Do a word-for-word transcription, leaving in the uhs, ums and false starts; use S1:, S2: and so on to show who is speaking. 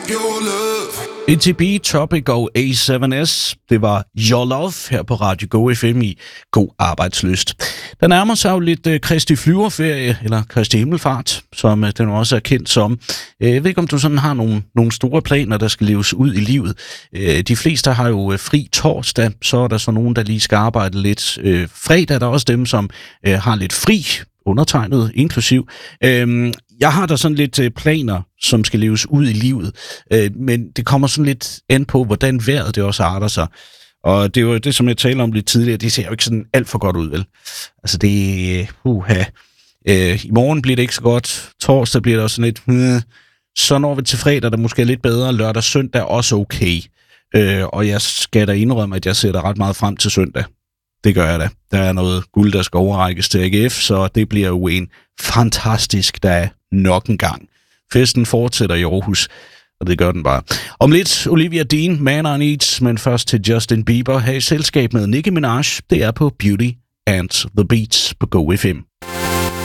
S1: your love.
S2: E T B, Topic og A syv S. Det var Your Love her på Radio Go F M i God Arbejdslyst. Der nærmer sig jo lidt uh, Kristi Flyverferie, eller Kristi Himmelfart, som uh, den også er kendt som. Uh, jeg ved ikke, om du sådan har nogle, nogle store planer, der skal leves ud i livet. Uh, de fleste har jo uh, fri torsdag, så er der så nogen, der lige skal arbejde lidt. Uh, fredag er der også dem, som uh, har lidt fri, undertegnet inklusiv. Uh, Jeg har der sådan lidt øh, planer, som skal leves ud i livet, øh, men det kommer sådan lidt an på, hvordan vejret det også arter sig. Og det er jo det, som jeg talte om lidt tidligere, det ser jo ikke sådan alt for godt ud, vel? Altså det, uha. Øh, I morgen bliver det ikke så godt, torsdag bliver det også sådan lidt, hmm. Så når vi til fredag, der måske er lidt bedre, lørdag søndag også okay. Øh, og jeg skal da indrømme, at jeg ser da ret meget frem til søndag. Det gør jeg da. Der er noget guld, der skal overrækkes til A G F, så det bliver jo en fantastisk dag nok en gang. Festen fortsætter i Aarhus, og det gør den bare. Om lidt Olivia Dean, Man on Eats, men først til Justin Bieber her i selskab med Nicki Minaj. Det er på Beauty and the Beats på Go F M.